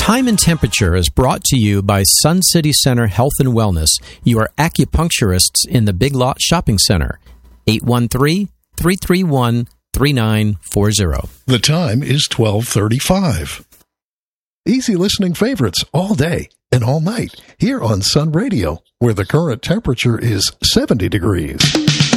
Time and Temperature is brought to you by Sun City Center Health and Wellness, your acupuncturists in the Big Lot Shopping Center. 813-331-3940. The time is 12:35. Easy listening favorites all day and all night here on Sun Radio, where the current temperature is 70 degrees.